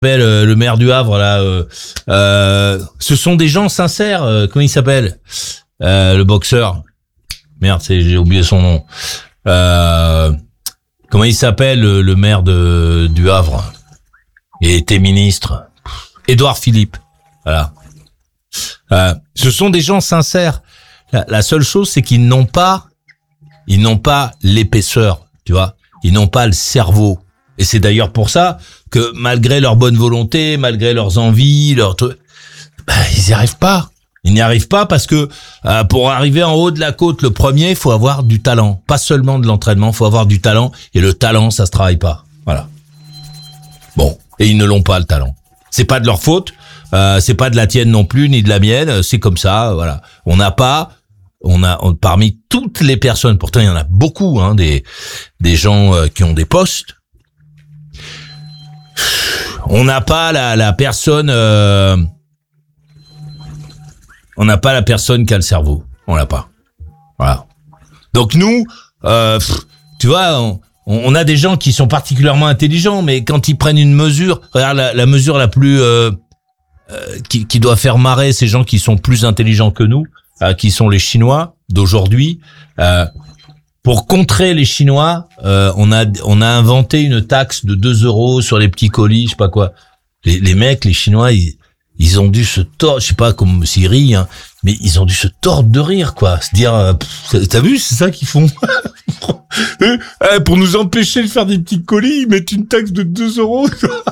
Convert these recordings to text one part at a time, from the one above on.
Le maire du Havre là, ce sont des gens sincères. Comment il s'appelle, le boxeur? Merde, j'ai oublié son nom. Comment il s'appelle, le maire du Havre? Il était ministre. Édouard Philippe. Voilà. Ce sont des gens sincères. La seule chose, c'est qu'ils n'ont pas l'épaisseur, tu vois. Ils n'ont pas le cerveau. Et c'est d'ailleurs pour ça que malgré leur bonne volonté, malgré leurs envies, ils n'y arrivent pas. Ils n'y arrivent pas parce que pour arriver en haut de la côte, le premier, il faut avoir du talent. Pas seulement de l'entraînement, il faut avoir du talent. Et le talent, ça se travaille pas. Voilà. Bon. Et ils ne l'ont pas, le talent. C'est pas de leur faute. C'est pas de la tienne non plus, ni de la mienne. C'est comme ça, voilà. Parmi toutes les personnes, pourtant il y en a beaucoup, hein, des gens qui ont des postes. On n'a pas la personne, on n'a pas la personne qui a le cerveau. On l'a pas. Voilà. Donc nous, tu vois, on a des gens qui sont particulièrement intelligents, mais quand ils prennent une mesure, regarde la mesure la plus qui doit faire marrer ces gens qui sont plus intelligents que nous, qui sont les Chinois d'aujourd'hui. Pour contrer les Chinois, on a inventé une taxe de 2 € sur les petits colis, je sais pas quoi. Les mecs, les Chinois, ils ont dû se tordre, je sais pas comme s'ils rient, hein, mais ils ont dû se tordre de rire, quoi. Se dire, t'as vu, c'est ça qu'ils font. Pour nous empêcher de faire des petits colis, ils mettent une taxe de 2 €.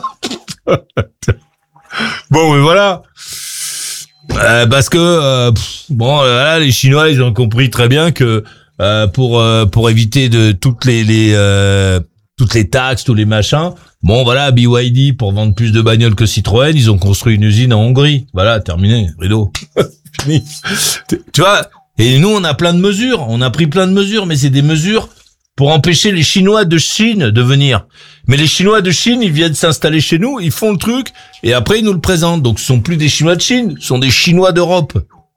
Bon, mais voilà. Parce que voilà, les Chinois, ils ont compris très bien que pour éviter de toutes les taxes, tous les machins. Bon, voilà, BYD, pour vendre plus de bagnoles que Citroën, ils ont construit une usine en Hongrie. Voilà, terminé, rideau. Fini. Tu vois, et nous, on a plein de mesures. On a pris plein de mesures, mais c'est des mesures pour empêcher les Chinois de Chine de venir. Mais les Chinois de Chine, ils viennent s'installer chez nous, ils font le truc, et après, ils nous le présentent. Donc, ce sont plus des Chinois de Chine, ce sont des Chinois d'Europe.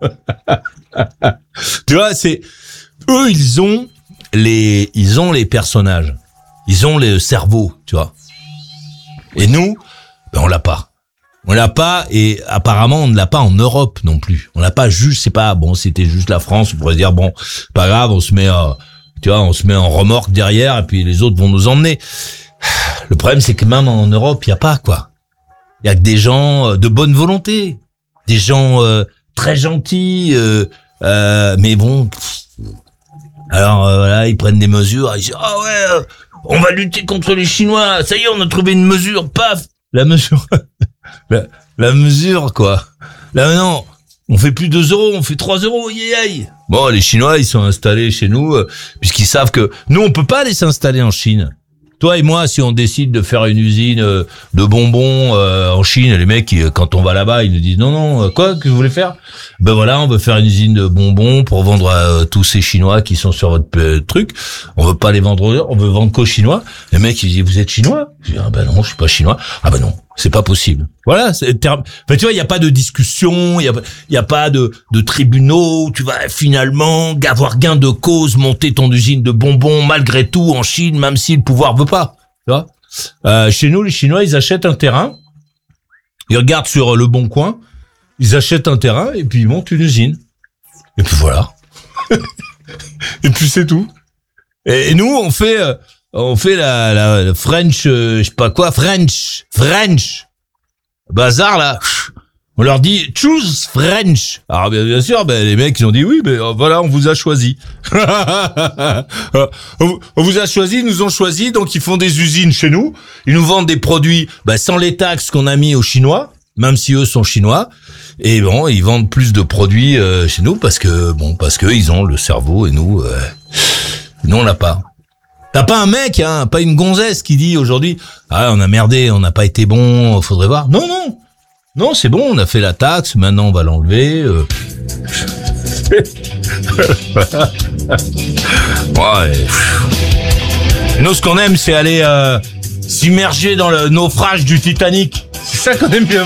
Tu vois, eux, ils ont les personnages. Ils ont le cerveau, tu vois. Et nous, on l'a pas. On l'a pas, et apparemment, on ne l'a pas en Europe non plus. On l'a pas juste, c'était juste la France, on pourrait dire, bon, pas grave, on se met en remorque derrière, et puis les autres vont nous emmener. Le problème, c'est que même en Europe, il y a pas, quoi. Il y a que des gens de bonne volonté. Des gens, très gentils, mais bon. Alors, voilà, ils prennent des mesures, ils disent, on va lutter contre les Chinois. Ça y est, on a trouvé une mesure. Paf! La mesure. la mesure, quoi. Là, maintenant, on fait plus 2 €, on fait 3 €. Yay! Bon, les Chinois, ils sont installés chez nous, puisqu'ils savent que nous, on peut pas aller s'installer en Chine. Toi et moi, si on décide de faire une usine de bonbons en Chine, les mecs, quand on va là-bas, ils nous disent non, quoi que vous voulez faire? Ben voilà, on veut faire une usine de bonbons pour vendre à tous ces Chinois qui sont sur votre truc. On veut pas les vendre, on veut vendre qu'aux Chinois. Les mecs, ils disent, vous êtes Chinois? Je dis, ben non, je suis pas Chinois. Ah ben non, c'est pas possible. Voilà, enfin, tu vois, il y a pas de discussion, il y a pas de tribunaux. Tu vas finalement avoir gain de cause, monter ton usine de bonbons malgré tout en Chine, même si le pouvoir veut pas. Tu vois, chez nous, les Chinois, ils achètent un terrain, ils regardent sur Le Bon Coin, ils achètent un terrain et puis ils montent une usine. Et puis voilà. Et puis c'est tout. Et nous, on fait la French, je sais pas quoi, French. Bazar, là. On leur dit, choose French. Alors, bien sûr, les mecs, ils ont dit oui, mais voilà, on vous a choisi. On vous a choisi, ils nous ont choisi, donc ils font des usines chez nous. Ils nous vendent des produits, sans les taxes qu'on a mis aux Chinois, même si eux sont Chinois. Et bon, ils vendent plus de produits chez nous parce que ils ont le cerveau et nous on l'a pas. T'as pas un mec, hein, pas une gonzesse qui dit aujourd'hui, on a merdé, on n'a pas été bon, faudrait voir. Non, c'est bon, on a fait la taxe, maintenant on va l'enlever. Ouais. Nous, ce qu'on aime, c'est aller s'immerger dans le naufrage du Titanic. C'est ça qu'on aime bien.